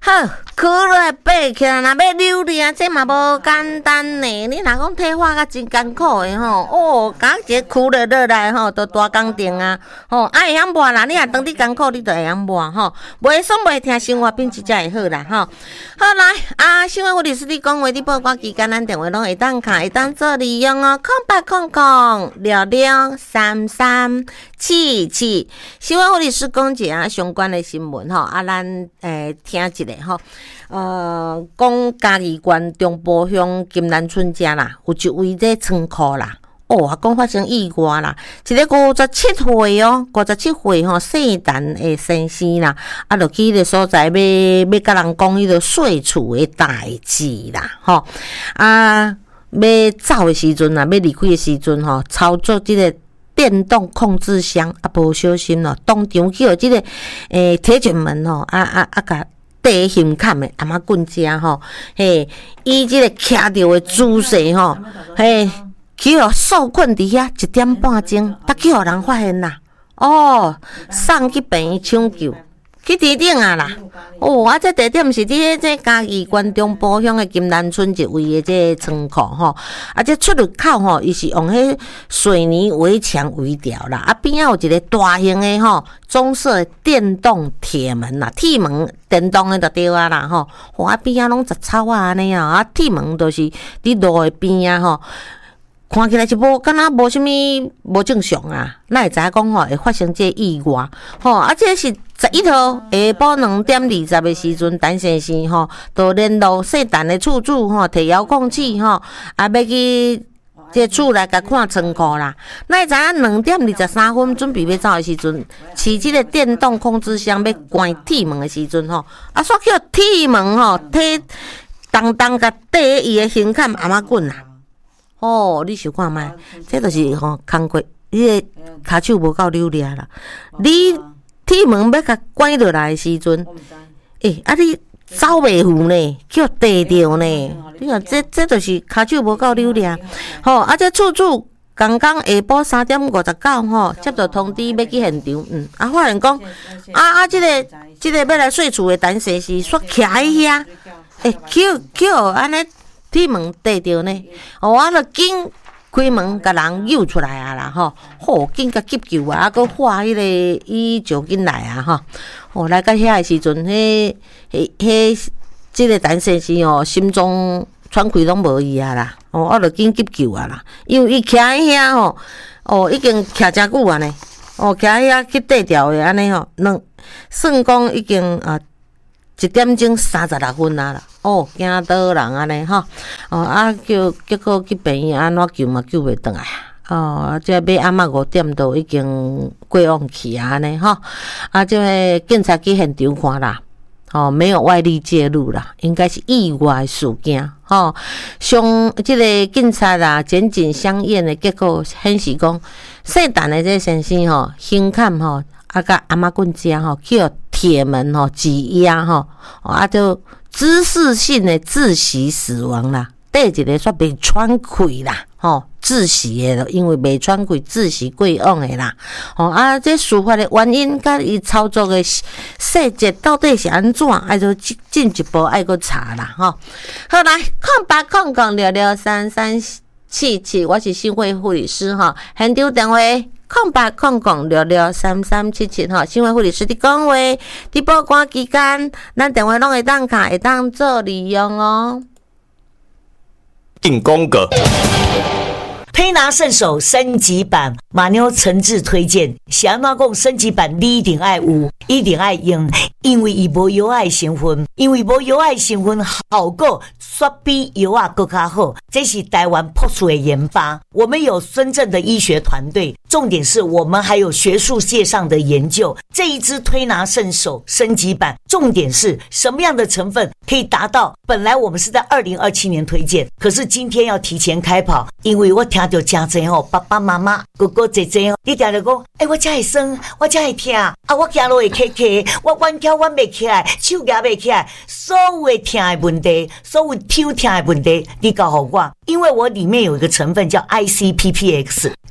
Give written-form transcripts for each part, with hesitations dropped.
好，苦落爬起来，若要溜咧，这嘛无简单呢。你若讲退化甲真艰苦的吼，哦，甲一个苦落落来吼，都大工程啊，吼，会晓抹啦。你若当你艰苦，你就会晓抹吼，袂爽袂听，生活品质才会好啦吼。好来啊，新闻护理师你讲话，你报关期间，咱电话拢会当卡，会当做利用哦，0800663377。新闻护理师讲一下相关的新闻吼，啊，咱听一下吼。讲嘉义县中部乡金兰村遮啦，有一位在仓库啦，哦，讲发生意外啦，一个57岁哦，57岁吼，姓陈的先生啦，啊，就去迄个所在要甲人讲迄个税厝的代志啦，吼，啊，要走的时阵啦，要离开的时阵吼，操作即个电动控制箱啊，无小心咯，当场去互即个铁卷门吼，甲地形坎的阿妈棍遮吼，嘿，伊即个徛着的姿势吼，嘿，去互受困伫遐1点半钟，才去互人发现啦。哦，送去病院抢救，去地顶啊啦。哦，啊，这地点是伫这嘉义县中部乡的金兰村一位的这仓库吼，啊，这出入口吼，伊是用迄水泥围墙围掉啦，啊，边仔有一个大型的吼棕色的电动铁门啦，铁门电动的就对啊啦吼，啊边仔拢杂草啊安尼啊，铁门都是伫路的边啊吼。看起来是敢若无啥物无正常啊，咱会知影讲吼会发生这意外吼，啊，这是11号下晡2点20的时阵，陈先生吼就联络姓陈的厝主吼，摕遥控器吼，啊要去这厝内甲看仓库啦。咱会知影2点23分准备要走的时阵，饲这个电动控制箱要关铁门的时阵吼，啊煞叫铁门吼体当甲缀伊的胸坎阿妈棍啦。哦，你想看卖？这就是吼工课，你个骹手无够溜咧啦。你铁门要甲关落来的时阵，啊你走袂赴呢，叫地着呢。你看这就是骹手无够溜咧。吼，啊这厝主刚下晡3点59吼，接到通知要去现场，啊发现讲，这个要来税厝的陈先生煞徛喺遐，叫安尼。铁门缀着呢，哦，啊，就紧开门，甲人诱出来啊啦，吼，好紧甲急救啊，搁化迄个伊就紧来啊，吼，哦，来到遐的时阵，即个陈先生哦，心脏喘气拢无伊啊啦，哦，啊，就紧急救啊啦，因为伊徛喺遐吼，哦，已经徛真久啊呢，哦，徛喺遐去缀掉的安尼吼，算讲已经1点钟36分啊啦，哦，惊倒人安尼吼，哦啊结果去病院安怎救嘛救袂转来啊，哦，这要暗5点都已经过往去啊安尼吼，啊这个警察去现场看啦，哦没有外力介入啦，应该是意外事件吼，这个警察啦检警相验的结果显示讲，姓陈的这先生吼胸坎吼啊甲阿妈棍遮吼去互铁门吼挤压吼，啊就姿势性的窒息死亡啦。第一个说袂喘气啦，吼窒息的，因为袂喘气窒息过往的啦。吼啊，这事发的原因甲伊操作的细节到底是安怎？爱就进一步爱搁查啦，吼。好来，0800663377，我是新会护理师哈，现场电话。0800663377吼，新闻护理师伫讲话，伫报关期间，咱电话拢会当卡，会当做利用哦。 进广告。 推拿圣手升级版，马妞诚挚推荐。是安怎讲升级版？你一定爱有，一定爱用，因为伊无药爱成分，因为无药爱成分效果煞比药啊更加好。这是台湾朴素的研发，我们有真正的医学团队，重点是我们还有学术界上的研究。这一支推拿圣手升级版，重点是什么样的成分可以达到？本来我们是在2027年推荐，可是今天要提前开跑，因为我听到真侪吼，爸爸妈妈、哥哥姐姐哦，你定着讲，我才会酸，我才会痛啊，我行路会卡卡，我弯脚弯袂起来，手举袂起来，所有的痛的问题，所有抽痛的问题，你教互我，因为我里面有一个成分叫 ICPPX，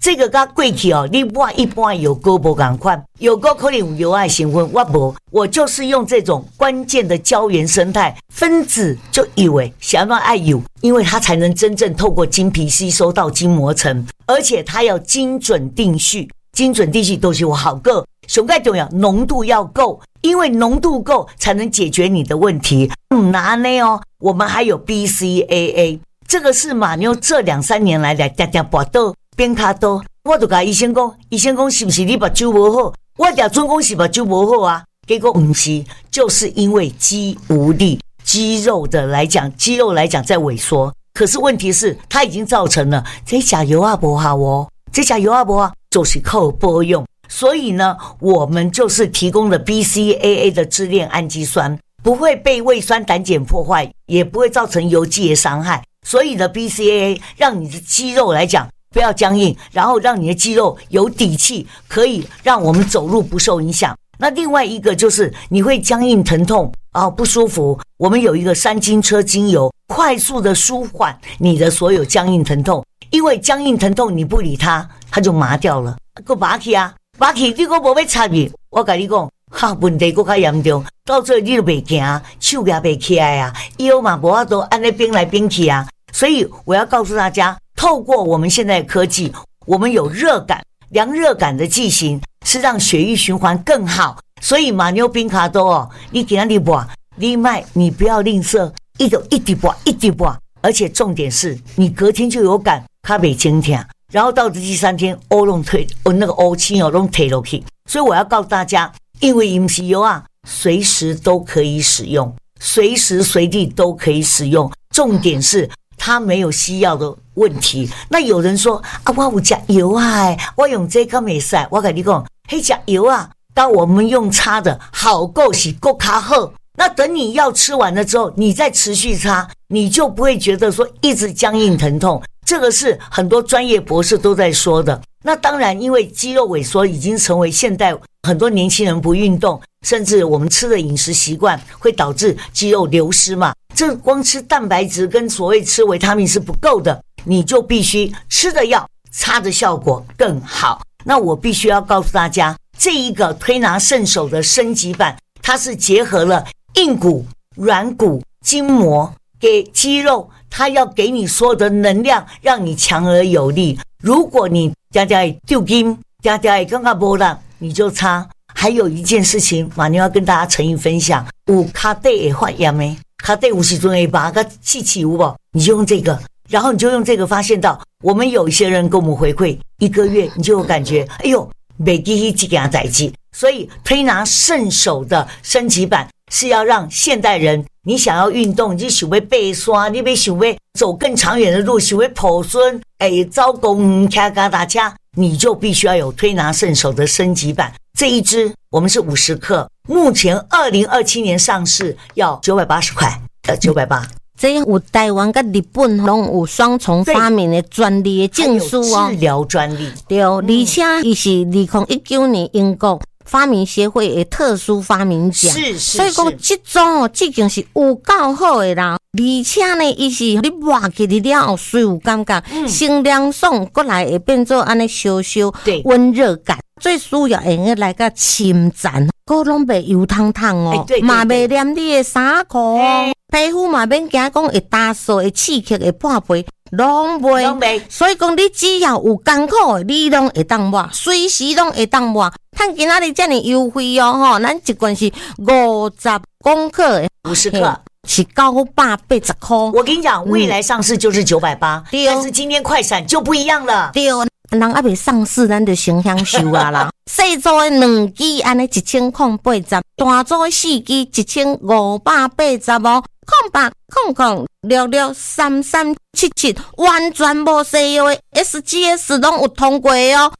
这个跟过去哦，你我一般有高不同款，有高可能有油爱成分，我无，我就是用这种关键的胶原生态分子就以为想要爱有，因为它才能真正透过经皮吸收到筋膜层，而且它要精准定序，精准定序都是有好个，上最重要浓度要够，因为浓度够才能解决你的问题。拿呢哦，我们还有 BCAA。这个是马妞这2-3年来常常报道变卡多，我就跟医生讲是不是你目睭不好？我常准讲是目睭不好啊，结果不是，就是因为肌无力，肌肉来讲在萎缩。可是问题是，它已经造成了这吃油啊不好哦，这吃油啊不好就是靠保养。所以呢，我们就是提供了 BCAA 的支链氨基酸，不会被胃酸胆碱破坏，也不会造成油肌的伤害。所以呢 BCAA 让你的肌肉来讲不要僵硬，然后让你的肌肉有底气，可以让我们走路不受影响。那另外一个就是你会僵硬疼痛不舒服，我们有一个3金车精油，快速的舒缓你的所有僵硬疼痛。因为僵硬疼痛你不理它就麻掉了，还麻去麻去你还没要插去，我跟你讲问题更加严重，到最后你就不行，手也不起来啊，腰嘛没法度按那边来边去啊。所以我要告诉大家，透过我们现在的科技，我们有热感，量热感的剂型是让血液循环更好。所以马妞冰卡多你给他你播，你不要吝啬，一直播，而且重点是你隔天就有感，它没惊痛，然后到第3天那个乌青都退下去。所以我要告诉大家，因为饮食油随时都可以使用，随时随地都可以使用，重点是它没有西药的问题。那有人说我有吃油我用这个没事，我跟你讲，那吃油当我们用擦的好够是够卡好，那等你药吃完了之后，你再持续擦，你就不会觉得说一直僵硬疼痛。这个是很多专业博士都在说的。那当然，因为肌肉萎缩已经成为现代很多年轻人不运动，甚至我们吃的饮食习惯会导致肌肉流失嘛。这光吃蛋白质跟所谓吃维他命是不够的，你就必须吃的药擦的效果更好。那我必须要告诉大家，这一个推拿圣手的升级版，它是结合了硬骨、软骨、筋膜给肌肉，它要给你所有的能量，让你强而有力。如果你常常会丢筋，常常会感觉没力，你就擦。还有一件事情，马妞要跟大家诚意分享，有脚底会发炎的，脚底有时阵会麻个气有无？你就用这个，然后你就用这个发现到，我们有一些人跟我们回馈，1个月你就有感觉，哎呦，没记起这件代志。所以推拿圣手的升级版是要让现代人，你想要运动，你想要爬山，你想要走更长远的路，想要抱孙，走公园骑脚踏车，你就必须要有推拿圣手的升级版。这一支我们是50克，目前2027年上市要980块，980。 这有台湾跟日本拢有双重发明的专利的证书治疗专利。 对，而且伊是2019年英国发明协会的特殊发明奖，所以讲这种这件是有够好的啦。而且呢，伊是你抹起你了后，水有感觉，清凉爽，过来会变做安尼烧烧温热感。最需要用来个侵占，个拢袂油烫烫嘛袂黏你的衫裤皮肤嘛免惊讲会打湿、会刺激、会破皮，拢袂。所以讲你只要有艰苦的，你拢会当抹，随时拢会当抹。看今仔日这么优惠咱一罐是50公克的 ，50克。 是980块。 我跟你讲，未来上市就是980，但是今天快闪就不一样了。 对，人还没上市，咱就先享受啊啦。细组的2支安尼1080，大组的4支15800800663377，完全无西药的 SGS 拢有通过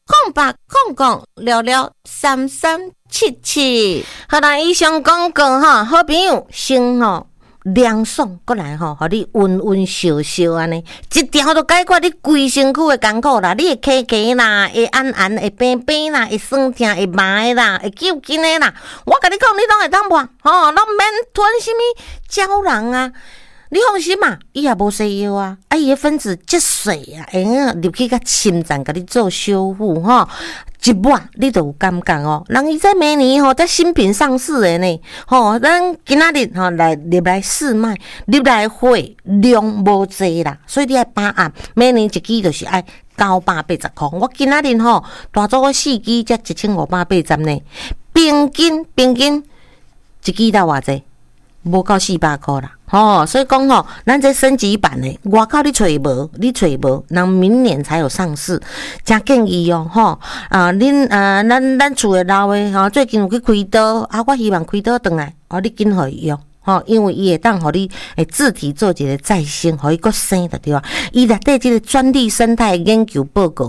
0800663377。好啦，以上广告好朋友先凉爽过来互你温温烧烧安尼，一条就解决你规身躯的艰苦啦。你会卡卡啦，会按按，会病病啦，会酸痛，会麻的啦，会揪筋的啦。我跟你讲，你拢会当抹，拢免吞什么胶囊啊。 你放心嘛，伊也无西药啊，伊的分子积水啊，会入去甲心脏甲你做修复吼。一碗你就有感觉哦，人伊在明年吼，在新品上市的呢，吼，咱今仔日吼来入来试卖，入来货量无济啦，所以你爱把握，明年一支就是爱980块。我今仔日吼大组个4支才1580呢，平均一支到偌济？无到400块啦。所以讲咱这升级版的，外口你找无，人明年才有上市，真建议哦，恁咱厝的老的最近有去开刀我希望开刀转来，你紧互伊用。因为伊会当互你自体做一个再生，互伊搁生就对啊。伊内底即个专利生态研究报告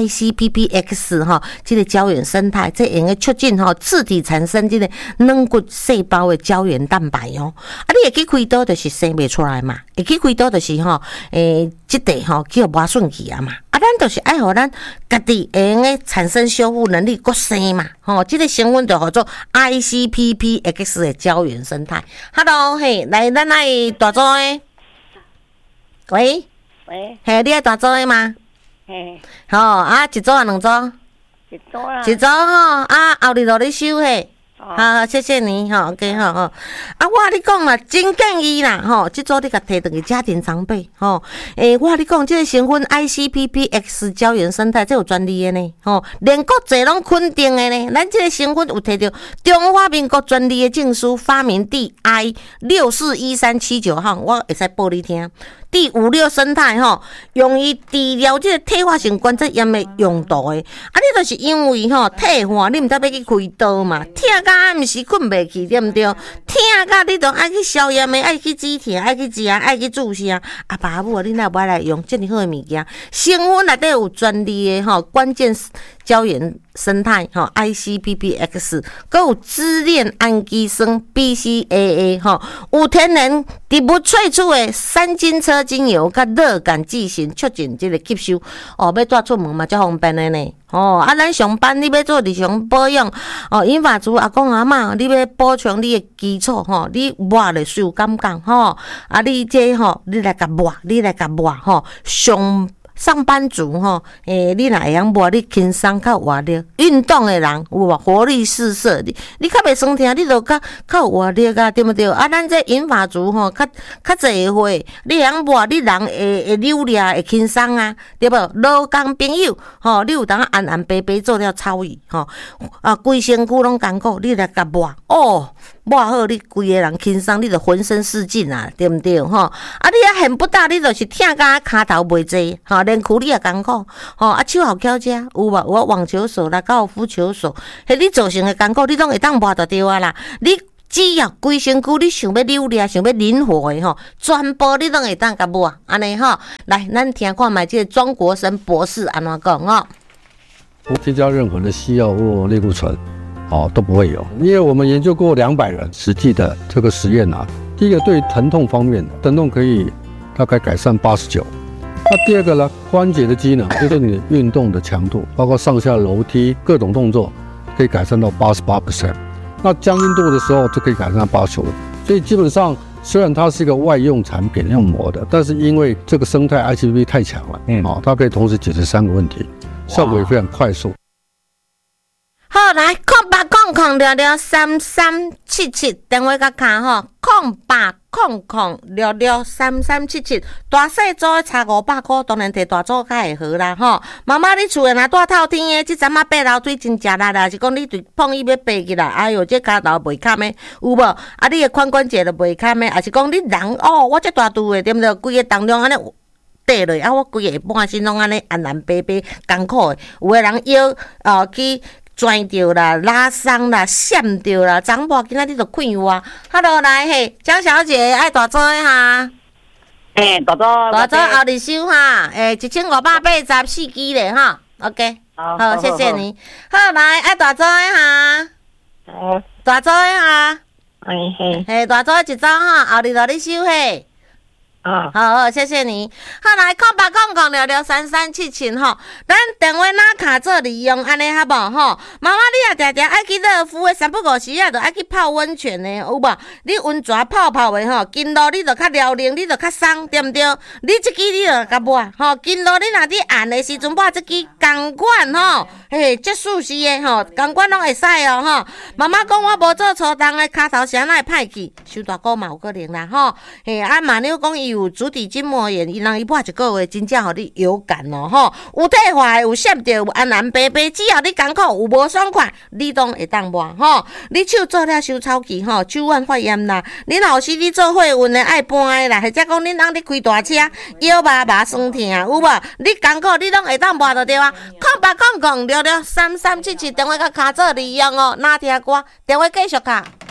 ICPPX 即个胶原生态，这用个促进自体产生即个软骨细胞的胶原蛋白哦。你会去开刀就是生袂出来嘛，会去开刀就是即块叫磨顺去啊嘛。咱就是爱互咱家己会用个产生修复能力，搁生嘛。即个成分就叫做 ICPPX 的胶原生态。Hello， 嘿，来，咱爱大组的。喂，嘿，你爱大组的吗？ 嘿， 一组啊，两组？ 一组啦。 一组后日落你收嘿。好，谢谢你，OK 我跟你讲啦，真建议啦，这组你甲摕回去家庭常备，我跟你讲，这个成分 ICPPX 胶原生态，这有专利的呢，连国际拢肯定的呢，咱这个成分有摕到中华民国专利的证书，发明地 I641379号，我会使报你听。第56生态用于治疗这个退化性关节炎的用途的。你就是因为退化，你毋知要去开刀嘛，痛到暗时困袂去，对毋对？痛到你都爱去消炎的，爱去止痛，爱去食，爱去注射。爸母你哪无来用这么好的物件？成分内底有专利的关键胶原生态ICPPX， 还有支链氨基酸 BCAA， 有天然植物萃取的3金车精油，甲热感剂型，促进这个吸收。要带出门嘛，才方便的呢。咱上班你要做日常保养，银发族阿公阿嬷，你要补充你的基础你抹了受感觉你这你来甲抹上班族你若会晓抹，你轻松较活力。运动的人有无活力四射？你较袂酸痛，你就较有活力啊，对不对？咱这银发族较济会，你会晓抹，你人会溜咧，会轻松啊，对无？老公朋友你有当安白白做了草椅规身躯拢艰苦，你来甲抹抹好，你规个人轻松，你就浑身是劲啊，对不对？你也很不大，你就是痛到骹头袂济连躯你也艰苦手好巧遮有无？我网球手啦，高尔夫球手，你造成的艰苦，你拢会当抹就对啊啦。你只要规身躯，你想要溜咧，想要灵活的全部你拢会当甲抹，安尼来，咱听看卖这个庄国生博士安怎讲不添加任何的西药或类固醇。都不会有，因为我们研究过200人实际的这个实验第一个对疼痛方面，疼痛可以大概改善89%。那第二个呢，关节的机能，就是你运动的强度，包括上下楼梯各种动作，可以改善到88%。那僵硬度的时候就可以改善到85%。所以基本上，虽然它是一个外用产品用膜的，但是因为这个生态 ICP 太强了，它可以同时解决3个问题，效果也非常快速。 好，来0800663377电话甲卡0800663377，大细组的差500块，当然摕大组较会好啦妈妈，你厝诶若带透天的，即阵爬楼梯真食力啦，是讲你对碰伊要爬起来，哎哟，这骹头袂坎的，有无？你的髋关节就袂坎的，还是讲你人我这大肚的，对不对？规个重量安尼跌落，我规个半身拢安尼白白艰苦的，有的人腰去拽着啦、拉伤啦、闪着啦，长无今仔日就困我。Hello， 来嘿，江小姐爱大组的大组后日收1584支咧OK， 好，谢谢你。好，来爱大组的大组的嘿，大组一组后日落你收嘿。 啊， 好，谢谢你。好来，0800663377吼，咱电话哪卡做利用安尼好无吼？妈妈你也常常爱去热敷的，3不5时啊，就爱去泡温泉的，有无？你温泉泡的吼，筋络你就较撩灵，你就较松，对毋对？你这支你就甲抹吼，筋络你若伫按的时阵抹这支同款吼，嘿，结束时的吼，同款拢会使哦吼。妈妈讲我无做初冬的骹头啥哪会歹去？收大股嘛有可能啦吼，嘿，啊马妞讲伊有足底筋膜炎，伊让伊抹一个月，真正互你有感哦吼，有退化的，有闪着，有安安白白，只要你艰苦有无爽快，你拢会当抹吼。你手做了收草期吼，手腕发炎啦，恁后时你做货运的爱搬的啦，或者讲恁翁咧开大车，腰麻麻酸痛有无？你艰苦你拢会当抹就对啊。0800663377电话甲卡做利用哦，哪听歌？电话继续卡。